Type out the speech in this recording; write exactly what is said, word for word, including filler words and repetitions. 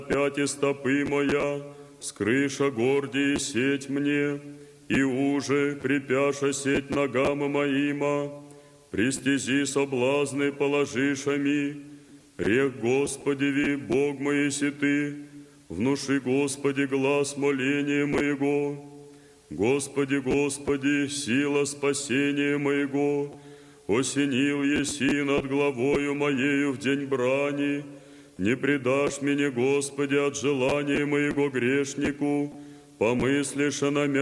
опять и стопы моя, скрыша гордии сеть мне, и уже припяша сеть ногам моима, пристези соблазны положишами, рех Господеви, Бог мой еси Ты, внуши, Господи, глаз моления моего. Господи, Господи, сила спасения моего, осенил еси над главою моею в день брани, не предашь меня, Господи, от желания моего грешнику, помыслишь на мя